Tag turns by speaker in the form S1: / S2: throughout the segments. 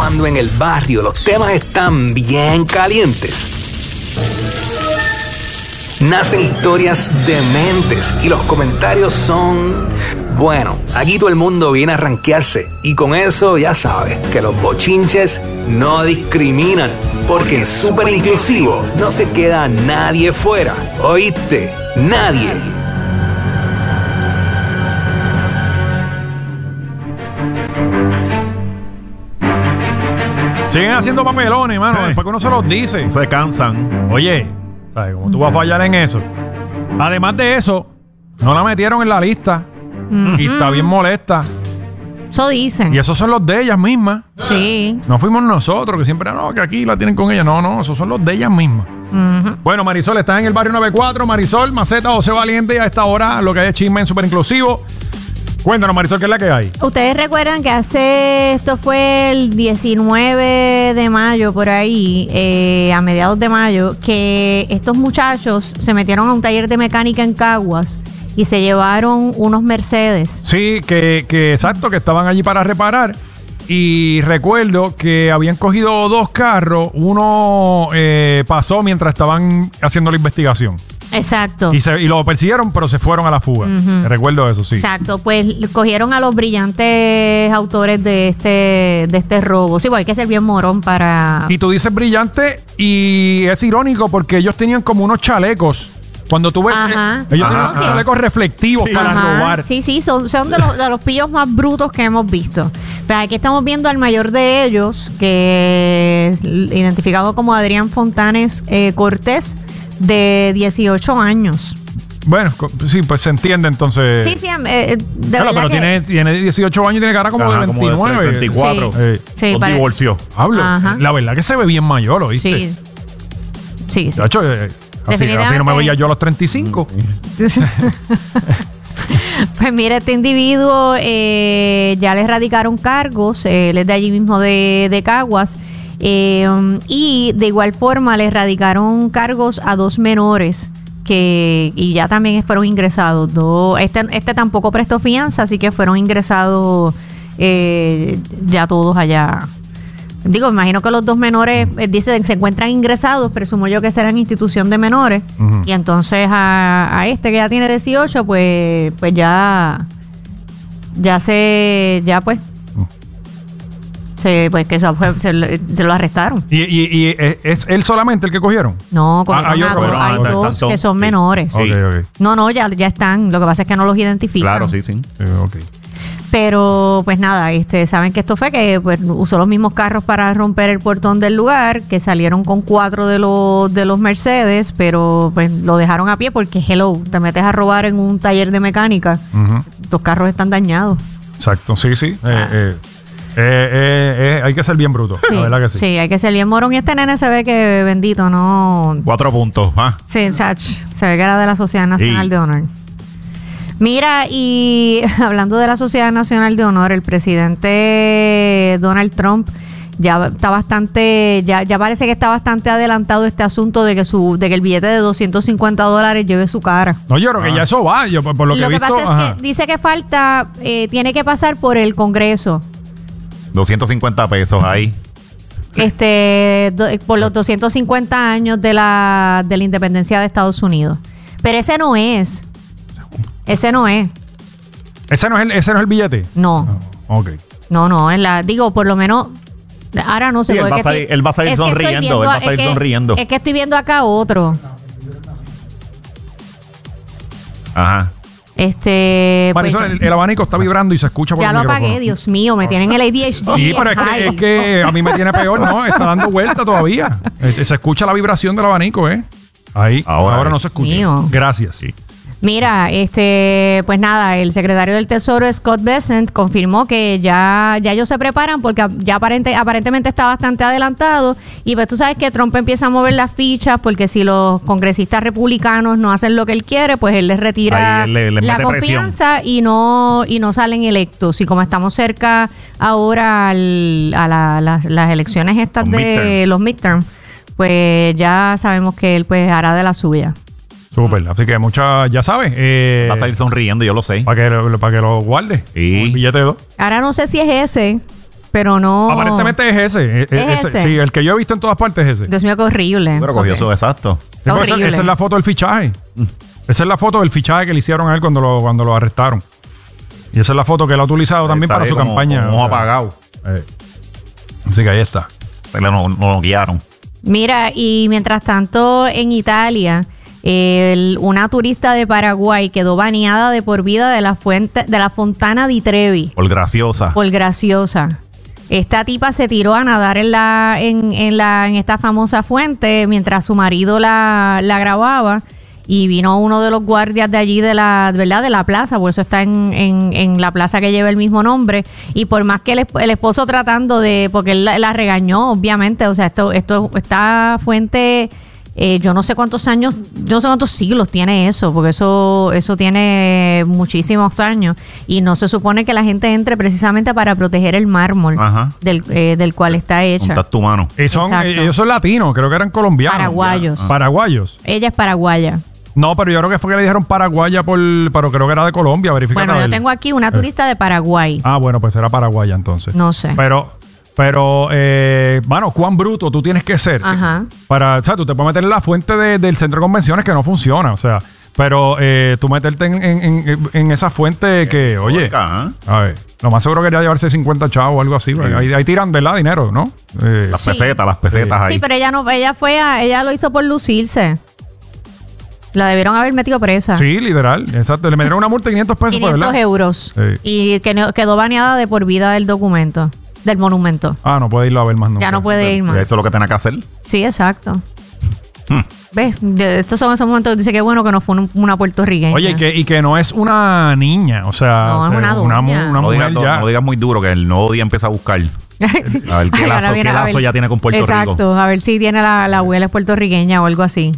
S1: Cuando en el barrio los temas están bien calientes, nacen historias dementes y los comentarios son... Bueno, aquí todo el mundo viene a rankearse y con eso ya sabes que los bochinches no discriminan, porque en Súper Inclusivo no se queda nadie fuera. ¿Oíste? Nadie.
S2: Siguen haciendo papelones, mano. Después que uno se los dice.
S3: Se cansan.
S2: Oye, ¿sabes cómo tú vas a fallar en eso? Además de eso, no la metieron en la lista. Y está bien molesta.
S4: Eso dicen.
S2: Y esos son los de ellas mismas.
S4: Sí.
S2: No fuimos nosotros, que siempre, no, que aquí la tienen con ella. No, esos son los de ellas mismas. Bueno, Marisol, estás en el barrio 94. Marisol, Maceta, José Valiente, y a esta hora lo que hay es chisme en Súper Inclusivo. Cuéntanos, Marisol, ¿qué es la que hay?
S4: Ustedes recuerdan que esto fue el 19 de mayo, por ahí, a mediados de mayo, que estos muchachos se metieron a un taller de mecánica en Caguas y se llevaron unos Mercedes.
S2: Sí, que exacto, que estaban allí para reparar. Y recuerdo que habían cogido 2 carros. Uno pasó mientras estaban haciendo la investigación.
S4: Exacto.
S2: Y lo persiguieron, pero se fueron a la fuga. Recuerdo eso, sí.
S4: Exacto, pues cogieron a los brillantes autores de este robo. Sí, pues hay que ser bien morón para...
S2: Y tú dices brillante y es irónico porque ellos tenían como unos chalecos. Cuando tú ves, ellos tienen unos chalecos reflectivos para robar.
S4: Sí, son de los pillos más brutos que hemos visto. Pero aquí estamos viendo al mayor de ellos, que es identificado como Adrián Fontanes Cortés, de 18 años.
S2: Bueno, sí, pues se entiende entonces.
S4: Sí,
S2: claro, pero tiene 18 años y tiene cara como de 29.
S3: Como de 34.
S4: Sí,
S3: Con divorcio.
S2: Hablo. La verdad que se ve bien mayor, ¿oíste?
S4: Sí.
S2: De hecho, así no me veía yo a los 35.
S4: Pues mira, este individuo ya le radicaron cargos. Él es de allí mismo de Caguas. Y de igual forma le radicaron cargos a 2 menores y ya también fueron ingresados. Este tampoco prestó fianza, así que fueron ingresados ya todos allá. Digo, imagino que los 2 menores dicen se encuentran ingresados, presumo yo que serán institución de menores. Y entonces a este que ya tiene 18, pues se lo arrestaron.
S2: ¿Y es él solamente el que cogieron?
S4: No, hay 2 que son menores.
S2: Sí. Okay.
S4: No, ya están. Lo que pasa es que no los identifican.
S3: Claro, sí.
S2: Okay.
S4: Pero pues nada, saben que esto fue que pues, usó los mismos carros para romper el portón del lugar, que salieron con 4 de los Mercedes, pero pues lo dejaron a pie porque te metes a robar en un taller de mecánica. Tus carros están dañados.
S2: Exacto, sí. Hay que ser bien bruto,
S4: sí,
S2: la verdad que sí.
S4: Sí, hay que ser bien morón. Y este nene se ve que, bendito, no...
S3: 4 puntos.
S4: Sí, se ve que era de la Sociedad Nacional de Honor. Mira, y hablando de la Sociedad Nacional de Honor, el presidente Donald Trump ya está bastante, ya parece que está bastante adelantado este asunto de que el billete de $250 lleve su cara.
S2: No, yo creo que ya eso va. Yo, por lo que he visto,
S4: pasa es que dice que falta, tiene que pasar por el Congreso.
S3: 250 pesos ahí.
S4: Por los 250 años de la independencia de Estados Unidos. Pero ese no es.
S2: ¿Ese no es el billete?
S4: No.
S2: Ok.
S4: No, digo, por lo menos, ahora no sé.
S3: Sí, él va a salir sonriendo.
S4: Es que estoy viendo acá otro.
S3: Ajá.
S2: Marisol,
S4: pues,
S2: el abanico está vibrando y se escucha por
S4: ya
S2: el
S4: lo
S2: micrófono.
S4: apagué, Dios mío, me tienen el ADHD.
S2: Sí, pero es que a mí me tiene peor, ¿no? Está dando vuelta todavía. Se escucha la vibración del abanico, Ahí, ahora no se escucha.
S4: Mío.
S2: Gracias. Sí.
S4: Mira, pues nada, el secretario del Tesoro, Scott Bessent, confirmó que ya ellos se preparan porque ya aparentemente está bastante adelantado. Y pues tú sabes que Trump empieza a mover las fichas porque si los congresistas republicanos no hacen lo que él quiere, pues él les retira la confianza y no salen electos. Y como estamos cerca ahora a las elecciones estas de los midterm, pues ya sabemos que él pues hará de la suya.
S2: Súper, así que ya sabes.
S3: Va a salir sonriendo, yo lo sé.
S2: Para que lo guarde.
S3: Sí.
S2: El billete de 2.
S4: Ahora no sé si es ese, pero no.
S2: Aparentemente es ese.
S4: ¿Es ese?
S2: Sí, el que yo he visto en todas partes es ese.
S4: Dios mío, qué horrible.
S3: Pero cogió
S4: Ok.
S3: eso exacto.
S2: Sí, pues
S4: horrible.
S2: esa es la foto del fichaje. Esa es la foto del fichaje que le hicieron a él cuando lo arrestaron. Y esa es la foto que él ha utilizado también para
S3: Sale
S2: su
S3: como-
S2: campaña.
S3: como
S2: o sea,
S3: apagado.
S2: así que ahí está.
S3: Se le no guiaron.
S4: Mira, y mientras tanto en Italia, una turista de Paraguay quedó baneada de por vida de la Fontana di Trevi
S3: Por graciosa.
S4: por graciosa. Esta tipa se tiró a nadar en esta famosa fuente mientras su marido la grababa. Y vino uno de los guardias de allí de la plaza, por eso está en la plaza que lleva el mismo nombre. Y por más que el esposo tratando porque él la regañó, obviamente, o sea, esta fuente, yo no sé cuántos años, yo no sé cuántos siglos tiene eso, porque eso tiene muchísimos años. Y no se supone que la gente entre precisamente para proteger el mármol
S3: Ajá.
S4: del cual está hecha.
S3: Contacto humano.
S2: Y
S4: Exacto.
S2: ellos son latinos, creo que eran colombianos.
S4: Paraguayos.
S2: Paraguayos.
S4: Ella es paraguaya.
S2: No, pero yo creo que fue que le dijeron paraguaya pero creo que era de Colombia, verifica.
S4: Bueno, yo tengo aquí una turista de Paraguay.
S2: Ah, bueno, pues era paraguaya entonces.
S4: No sé.
S2: Pero, mano, cuán bruto tú tienes que ser.
S4: Ajá.
S2: O sea, tú te puedes meter en la fuente del centro de convenciones que no funciona, o sea, pero tú meterte en esa fuente que, oye,
S3: Acá,
S2: a ver, lo más seguro quería llevarse 50 chavos o algo así, ahí tiran, ¿verdad? Dinero, ¿no?
S3: Las
S4: Sí.
S3: pesetas ahí.
S4: Sí, pero ella lo hizo por lucirse. La debieron haber metido presa.
S2: Sí, literal, exacto. Le metieron una multa de 500 pesos,
S4: 500
S2: ¿verdad?
S4: euros.
S2: Sí.
S4: Y quedó baneada de por vida del documento, del monumento.
S2: Ah, no puede irlo a ver más nunca.
S4: Ya no puede ir
S3: Y
S4: más.
S3: eso es lo que tenía que hacer.
S4: Sí, exacto. ¿Ves? Estos son esos momentos que dice que bueno que no fue una puertorriqueña.
S2: Oye, y que no es una niña, o sea,
S4: No,
S2: o
S4: es
S2: sea,
S4: una doña.
S2: una
S3: No
S2: mujer
S3: digas,
S2: ya.
S3: no digas muy duro, que el nuevo día empieza a buscar. A ver qué
S4: Ay, ahora
S3: lazo,
S4: viene
S3: qué
S4: a
S3: lazo
S4: ver.
S3: ya tiene con Puerto
S4: Exacto,
S3: Rico.
S4: a ver si tiene la abuela es puertorriqueña o algo así.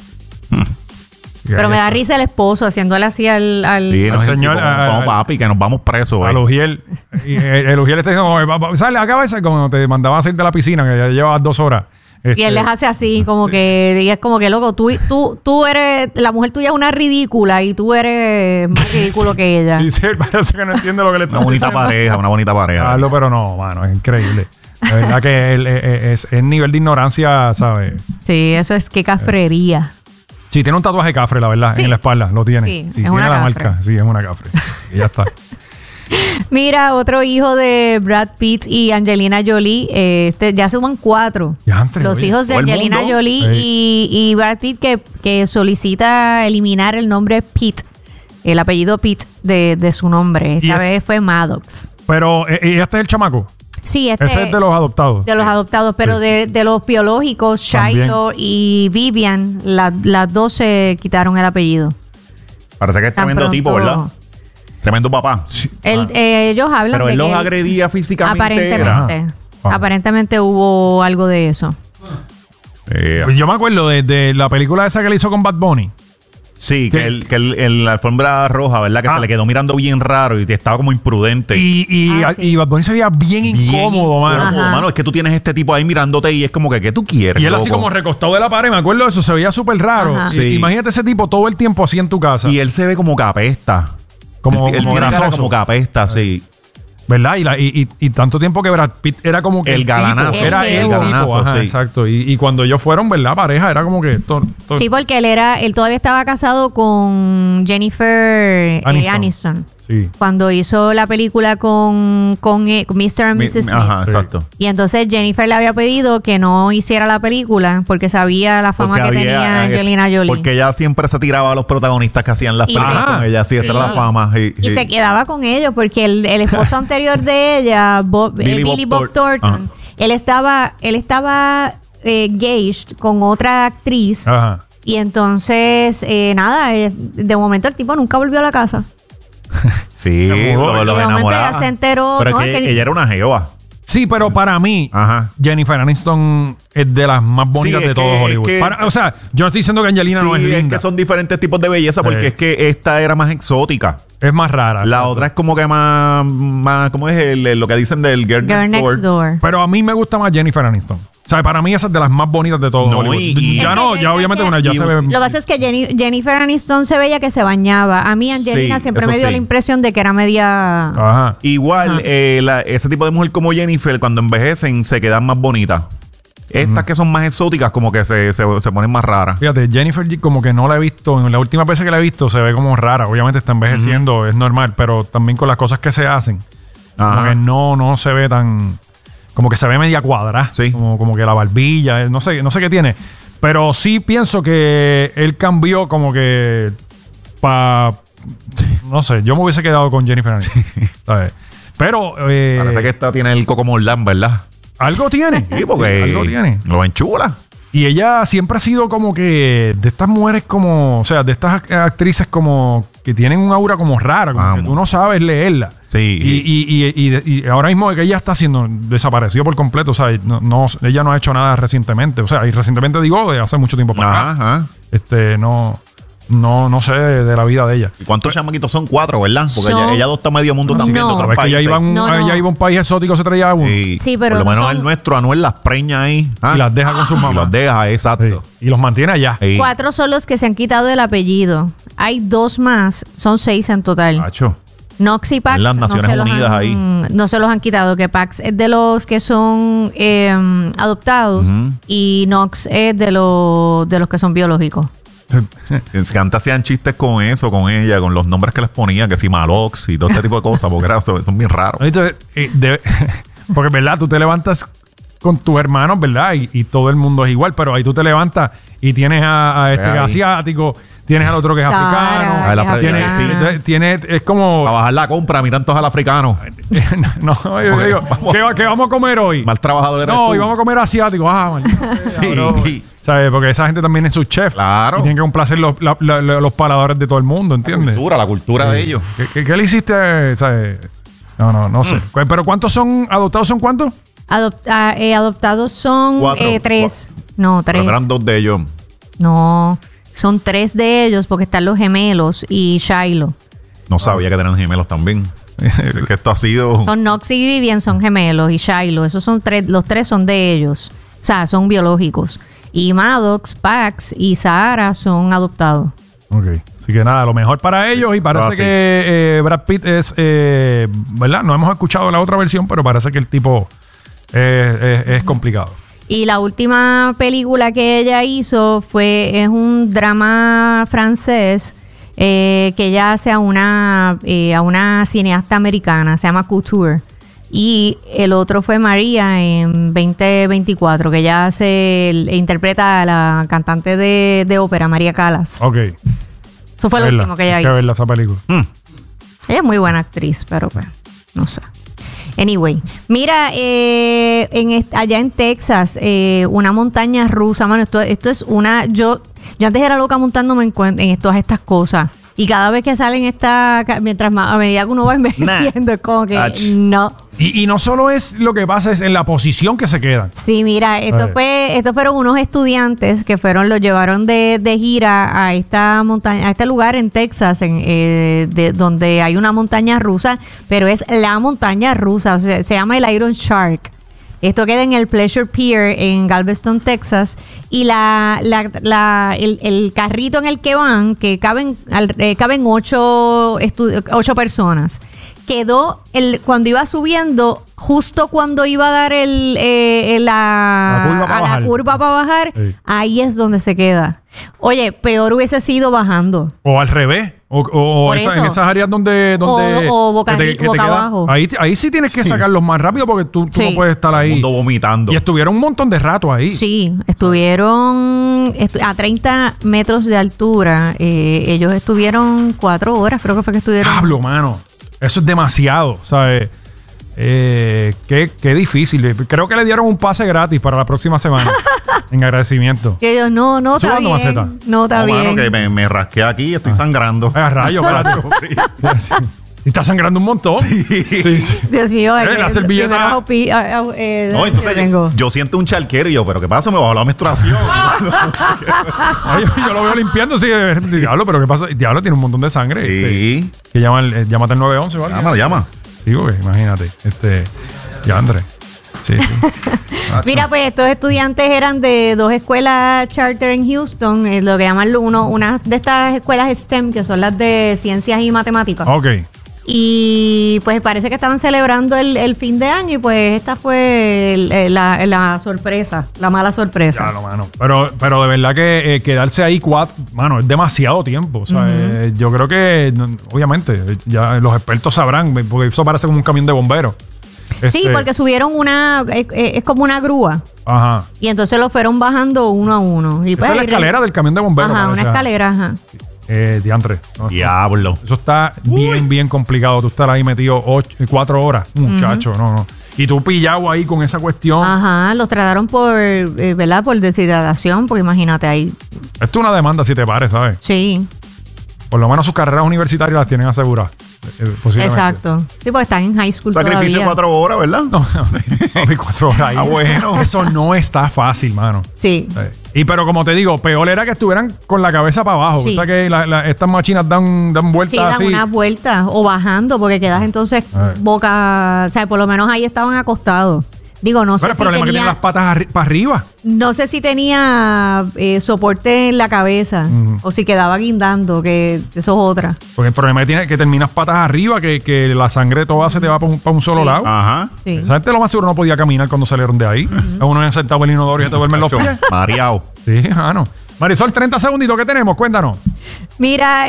S4: Pero me da risa el esposo haciéndole así al
S3: Sí,
S2: Al
S3: no,
S2: señor,
S3: vamos, papi, que nos vamos presos.
S2: A Lugiel. Y el Lugiel está diciendo, sale, acaba esa, como te mandaban a salir de la piscina, que ya llevabas 2 horas.
S4: Y él les hace así, como que, y es como que, loco, tú eres, la mujer tuya es una ridícula y tú eres más ridículo que ella.
S2: Sí, parece que no entiende lo que le está
S3: Una bonita
S2: diciendo.
S3: pareja, una bonita pareja.
S2: Carlos, pero no, mano, es increíble. La verdad que es nivel de ignorancia, ¿sabes?
S4: Sí, eso es que cafrería.
S2: Sí, tiene un tatuaje cafre, la verdad,
S4: Sí.
S2: en la espalda, lo tiene.
S4: Sí, es
S2: tiene
S4: una
S2: la
S4: cafre.
S2: marca, sí, es una cafre. Y ya está.
S4: Mira, otro hijo de Brad Pitt y Angelina Jolie, ya suman 4.
S2: Diantre,
S4: Los
S2: oye.
S4: hijos de
S3: todo el
S4: Angelina
S3: mundo.
S4: Jolie
S2: Sí.
S4: y Brad Pitt que solicita eliminar el nombre Pitt, el apellido Pitt de su nombre.
S2: Y
S4: Esta vez fue Maddox.
S2: Pero, ¿y este es el chamaco?
S4: Sí,
S2: Ese es de los adoptados.
S4: de los adoptados, pero
S2: Sí.
S4: de los biológicos, Shiloh y Vivian, las dos se quitaron el apellido.
S3: Parece que es
S4: Tan
S3: tremendo tipo,
S4: pronto-
S3: ¿verdad? Tremendo papá.
S4: Ellos hablan
S3: Pero
S4: de
S3: él
S4: que
S3: los agredía físicamente.
S4: aparentemente,
S2: Ajá.
S4: aparentemente hubo algo de eso.
S2: Pues yo me acuerdo de la película esa que le hizo con Bad Bunny.
S3: Sí,
S2: ¿Qué?
S3: que la alfombra roja, ¿verdad? Que
S2: Ah.
S3: se le quedó mirando bien raro y estaba como imprudente.
S4: Sí.
S2: Y Bad Bunny se veía bien incómodo, mano.
S4: Ajá.
S3: Mano, es que tú tienes este tipo ahí mirándote y es como que, ¿qué tú quieres?
S2: Y él así
S3: loco?
S2: como recostado de la pared, me acuerdo de eso, se veía súper raro.
S4: Ajá.
S3: Sí.
S2: Imagínate ese tipo todo el tiempo así en tu casa.
S3: Y él se ve como que apesta.
S2: Como
S3: él tiene cara
S2: grasoso.
S3: como que apesta, sí.
S2: ¿Verdad? Y tanto tiempo que Brad Pitt era como que
S3: El galanazo.
S2: tipo, era
S4: El
S2: el
S4: tipo.
S2: tipo,
S3: galanazo,
S2: ajá,
S3: sí.
S2: exacto. Y cuando ellos fueron, ¿verdad? Pareja, era como que...
S4: Sí, porque él todavía estaba casado con Jennifer Aniston.
S2: Sí.
S4: Cuando hizo la película con Mr. and Mrs. Smith.
S3: Ajá,
S2: Sí.
S3: exacto.
S4: Y entonces Jennifer le había pedido que no hiciera la película porque sabía la fama
S3: Porque
S4: que tenía Angelina Jolie.
S3: Porque ella siempre se tiraba a los protagonistas que hacían las
S4: Y
S3: películas
S2: se-
S3: con ella. Sí, esa era la fama.
S4: Y se quedaba con ellos porque el esposo anterior de ella, Billy Bob Thornton, él estaba engaged con otra actriz.
S2: Ajá.
S4: Y entonces, de momento el tipo nunca volvió a la casa.
S3: Sí,
S2: Se mudó.
S3: lo
S4: Y de momento
S3: enamoraba.
S4: ella se enteró,
S3: Pero
S4: ¿no?
S3: es que
S4: Que-
S3: ella era una jeva.
S2: Sí, pero para mí,
S3: Ajá.
S2: Jennifer Aniston es de las más bonitas
S3: Sí, es
S2: de todo
S3: que-
S2: Hollywood.
S3: es que-
S2: O sea, yo no estoy diciendo que Angelina no es
S3: Sí,
S2: linda.
S3: que son diferentes tipos de belleza porque
S2: Sí.
S3: es que esta era más exótica.
S2: Es más rara.
S3: La
S2: exacto.
S3: otra es como que más ¿cómo es lo que dicen del Girl
S4: Girl Next Door.
S2: Pero a mí me gusta más Jennifer Aniston. O sea, para mí esa es de las más bonitas de todo
S3: No,
S2: Hollywood.
S3: y-
S2: ya no, ya obviamente ya se ve...
S4: Lo que pasa es que Jennifer Aniston se veía que se bañaba. A mí Angelina
S3: Sí,
S4: siempre
S3: eso
S4: me dio
S3: sí.
S4: la impresión de que era media...
S2: Ajá.
S3: Igual, ese tipo de mujer como Jennifer, cuando envejecen, se quedan más bonitas. Estas que son más exóticas, como que se ponen más raras.
S2: Fíjate, Jennifer como que no la he visto, en la última vez que la he visto se ve como rara. Obviamente está envejeciendo, es normal, pero también con las cosas que se hacen, como
S3: Ajá.
S2: que no se ve tan... Como que se ve media cuadra.
S3: Sí.
S2: Como que la barbilla, no sé qué tiene. Pero sí pienso que él cambió como que no sé, yo me hubiese quedado con Jennifer Aniston. ¿Sabes? Pero...
S3: Parece que esta tiene el Coco Morlán, ¿verdad?
S2: algo tiene.
S3: Sí, porque
S2: algo tiene.
S3: lo enchula.
S2: Y ella siempre ha sido como que de estas mujeres como, o sea, de estas actrices como que tienen un aura como rara, como que tú no sabes leerla.
S3: Sí.
S2: Y ahora mismo que ella está siendo desaparecido por completo, o sea, ella no ha hecho nada recientemente, o sea, y recientemente digo de hace mucho tiempo para acá.
S3: Ajá.
S2: No sé de la vida de ella.
S3: ¿Y cuántos chamaquitos son? 4, ¿verdad? Porque
S4: Son-
S3: ella adopta medio mundo también de
S4: No.
S3: otros
S2: Sabes que ella
S3: países.
S2: ella iba a un país exótico, se traía uno
S4: Sí, pero
S3: por lo menos
S4: son-
S3: el nuestro, Anuel las preña ahí.
S2: y las deja con sus
S3: Y
S2: mamás.
S3: los deja, exacto.
S2: Sí, y los mantiene allá.
S3: Sí.
S4: 4 son los que se han quitado el apellido. Hay 2 más, son 6 en total.
S2: Macho.
S4: Nox y Pax
S3: En las Naciones Unidas ahí.
S4: no se los han quitado, que Pax es de los que son adoptados y Nox es de los que son biológicos.
S3: Que antes hacían chistes con eso, con ella, con los nombres que les ponía, que si Malox y todo este tipo de cosas, porque son bien raros.
S2: Entonces, porque, ¿verdad? Tú te levantas con tus hermanos, ¿verdad? Y todo el mundo es igual, pero ahí tú te levantas y tienes a este que es
S3: Ahí.
S2: asiático, tienes al otro que es
S4: Sara,
S2: africano.
S4: que es
S2: Tienes,
S4: africana.
S2: es como...
S3: Para bajar la compra, miran todos al africano.
S2: no, yo digo,
S3: vamos.
S2: ¿qué vamos a comer hoy?
S3: Mal trabajador eres
S2: No,
S3: tú.
S2: y vamos a comer asiático.
S3: Sí.
S2: ¿Sabes? Porque esa gente también es su chef.
S3: Claro.
S2: Y tienen que complacer los paladores de todo el mundo, ¿entiendes?
S3: La cultura de ellos.
S2: ¿Qué le hiciste? ¿Sabes? No sé. ¿Pero cuántos son adoptados? ¿Son cuántos?
S4: Adoptados son
S3: 4.
S4: 3. No, 3.
S3: Pero eran 2 de ellos.
S4: No, son 3 de ellos porque están los gemelos y Shiloh.
S3: No sabía que tenían gemelos también. Que esto ha sido...
S4: Son Nox y Vivian son gemelos y Shiloh. Esos son 3, los 3 son de ellos. O sea, son biológicos. Y Maddox, Pax y Sahara son adoptados.
S2: Ok. Así que nada, lo mejor para ellos. Y parece
S3: sí.
S2: que Brad Pitt es... ¿verdad? No hemos escuchado la otra versión, pero parece que el tipo es complicado.
S4: Y la última película que ella hizo es un drama francés que ella hace a una cineasta americana, se llama Couture. Y el otro fue María en 2024, que ella interpreta a la cantante de ópera, María Callas.
S2: Ok.
S4: Eso fue lo último que ella
S2: Hay que
S4: hizo.
S2: verla esa película.
S4: Ella es muy buena actriz, pero pues, no sé. Anyway, mira, allá en Texas, una montaña rusa, mano, esto es una... Yo antes era loca montándome en todas estas cosas. Y cada vez que salen mientras más, a medida que uno va envejeciendo, es como que no.
S2: Y no solo es lo que pasa, es en la posición que se quedan.
S4: Sí, mira, estos fueron unos estudiantes que los llevaron de gira a esta montaña, a este lugar en Texas, donde hay una montaña rusa, pero es la montaña rusa, o sea, se llama el Iron Shark. Esto queda en el Pleasure Pier en Galveston, Texas, y el carrito en el que van, que caben 8 personas, quedó cuando iba subiendo, justo cuando iba a dar la curva para bajar,
S2: Sí.
S4: ahí es donde se queda. Oye, peor hubiese sido bajando.
S2: O al revés. O
S4: Por
S2: en
S4: eso.
S2: esas áreas donde
S4: O boca
S2: que te
S4: boca
S2: queda-
S4: abajo.
S2: Ahí sí tienes que sacarlos más rápido porque tú
S4: Sí.
S2: no puedes estar
S3: El
S2: ahí.
S3: mundo vomitando.
S2: Y estuvieron un montón de rato ahí.
S4: Sí, estuvieron a 30 metros de altura. Ellos estuvieron 4 horas, creo que fue que estuvieron.
S2: Pablo, mano. Eso es demasiado, ¿sabes? Qué difícil. Creo que le dieron un pase gratis para la próxima semana. En agradecimiento.
S4: Que ellos, no está
S2: Sudando,
S4: bien.
S2: Maceta.
S4: No está
S3: No,
S4: bien.
S3: mano, que me rasqué aquí y estoy sangrando.
S2: Ay, a rayo, espérate. Y está sangrando un montón. Sí, sí.
S4: Dios mío,
S2: La servilleta.
S3: No, entonces
S4: tengo.
S3: yo siento un charquero y yo, ¿pero qué pasa? Me bajó la menstruación.
S2: Ay, yo lo veo limpiando, sí. Diablo, pero ¿qué pasa? Diablo tiene un montón de sangre.
S3: Sí.
S2: Que llámate al 911 o algo.
S3: Llama.
S2: Sí, porque imagínate. Ya, André. Sí.
S4: Mira, pues estos estudiantes eran de 2 escuelas charter en Houston, lo que llaman una de estas escuelas STEM, que son las de ciencias y matemáticas.
S2: Ok.
S4: Y pues parece que estaban celebrando el fin de año y pues esta fue la sorpresa, la mala sorpresa.
S2: Claro, mano. Pero de verdad que quedarse ahí mano, es demasiado tiempo. O sea, yo creo que, obviamente, ya los expertos sabrán, porque eso parece como un camión de bomberos.
S4: Sí, porque subieron es como una grúa.
S2: Ajá.
S4: Y entonces lo fueron bajando uno a uno. Y
S2: Esa es la escalera del camión de bomberos.
S4: Ajá,
S2: parece.
S4: una escalera, ajá.
S2: Diantre. No,
S3: Diablo.
S2: eso está bien complicado. Tú estar ahí metido 4 horas, muchacho. No. Y tú pillado ahí con esa cuestión.
S4: Ajá, los trataron por, ¿verdad? Por deshidratación, porque imagínate ahí.
S2: Esto es una demanda si te pares, ¿sabes?
S4: Sí.
S2: Por lo menos sus carreras universitarias las tienen aseguradas. Posiblemente.
S4: Exacto. Sí, porque están en high school
S3: Sacrificio
S4: todavía.
S3: 4 horas, ¿verdad?
S2: No, 4 horas ahí.
S3: Ah, bueno.
S2: Eso no está fácil, mano.
S4: Sí.
S2: Y pero como te digo, peor era que estuvieran con la cabeza para abajo.
S4: Sí.
S2: O sea que estas máquinas dan vueltas
S4: Sí, dan
S2: así.
S4: unas vueltas o bajando porque quedas entonces boca, o sea, por lo menos ahí estaban acostados. Digo, no sé
S2: Pero el
S4: si
S2: problema es que
S4: tenía,
S2: tienen las patas para arriba.
S4: no sé si tenía soporte en la cabeza o si quedaba guindando, que eso es otra.
S2: Porque el problema es que terminas patas arriba, que la sangre toda se te va para un solo
S4: Sí.
S2: lado.
S3: Ajá.
S4: Sí.
S2: Esa gente lo más seguro no podía caminar cuando salieron de ahí. Uno ya sentado en el inodoro y se te duermen los pies.
S3: Mareado.
S2: Sí, no. Marisol, 30 segunditos, ¿qué tenemos? Cuéntanos.
S4: Mira,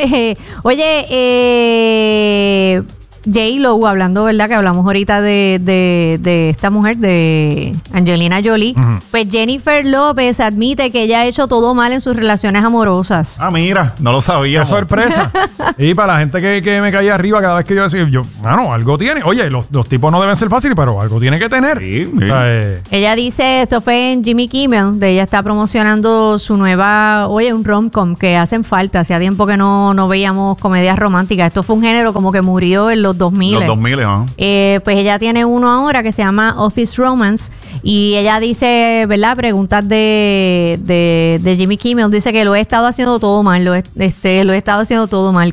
S4: oye, J-Lo, hablando, ¿verdad? Que hablamos ahorita de esta mujer, de Angelina Jolie. Pues Jennifer López admite que ella ha hecho todo mal en sus relaciones amorosas.
S3: Ah, mira, no lo sabía.
S2: Qué sorpresa. Y para la gente que me caía arriba cada vez que yo decía, mano, algo tiene. Oye, los tipos no deben ser fáciles, pero algo tiene que tener.
S3: Sí,
S2: O sea,
S4: Ella dice, esto fue en Jimmy Kimmel, de ella está promocionando su nueva, un rom-com que hacen falta. Hacía tiempo que no veíamos comedias románticas. Esto fue un género como que murió en los 2000.
S3: Los 2000, ¿no?
S4: Pues ella tiene uno ahora que se llama Office Romance y ella dice, ¿verdad? Preguntas de Jimmy Kimmel, dice que lo he estado haciendo todo mal, lo he estado haciendo todo mal.